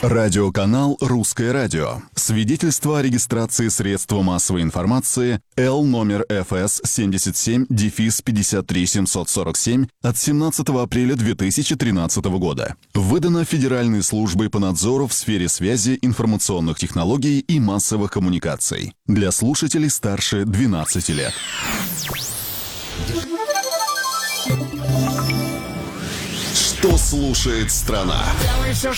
Радиоканал «Русское радио». Свидетельство о регистрации средства массовой информации Л номер ФС 77-53747 от 17 апреля 2013 года. Выдано Федеральной службой по надзору в сфере связи, информационных технологий и массовых коммуникаций. Для слушателей старше 12 лет. Что слушает страна?